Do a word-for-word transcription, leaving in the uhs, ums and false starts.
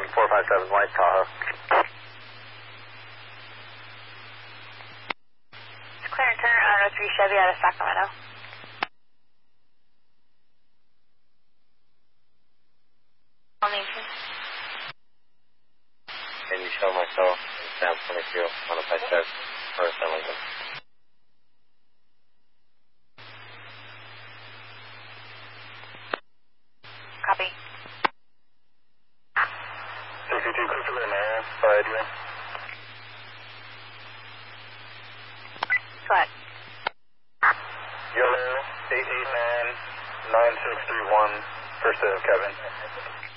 four five seven, White Tahoe. It's clear and turn on oh three Chevy out of Sacramento. On eighteen. Can you show myself in Sam twenty-two on a five check for a San Lincoln? Copy. sixty-two Christopher Mayor, side way. Go ahead. Yellow eight eight nine nine six three one, first of Kevin.